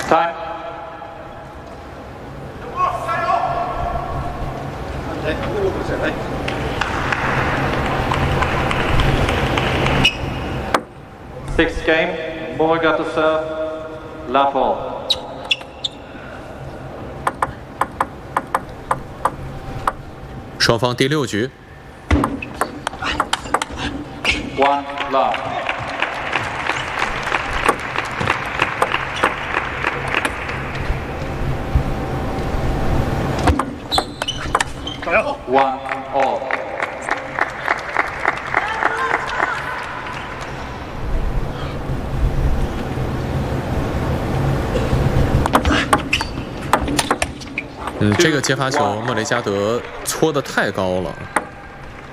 Time. Sixth game, Moore got to serve, love all. "双方第6局。 One love. One all. 这个接发球，莫雷加德搓得太高了。